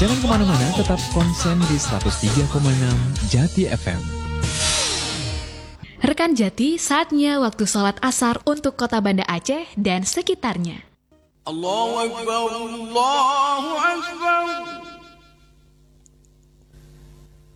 Jangan kemana-mana, tetap konsen di 103,6 Jati FM. Rekan Jati, saatnya waktu sholat asar untuk kota Banda Aceh dan sekitarnya. Allahu Akbar, Allahu Akbar.